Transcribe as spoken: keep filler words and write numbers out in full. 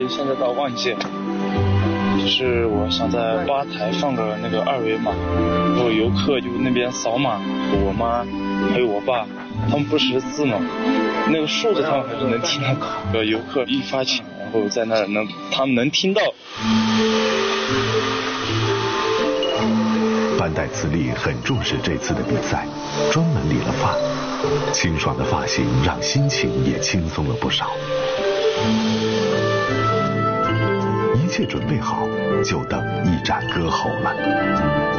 现在到旺季，就是我想在吧台放个那个二维码，然后游客就那边扫码，我妈还有我爸，他们不识字嘛，那个数字他们还是能听到。呃，游客一发钱，然后在那儿能他们能听到。 班代慈利很重视这次的比赛，专门理了发，清爽的发型让心情也轻松了不少。一切准备好，就等一展歌喉了。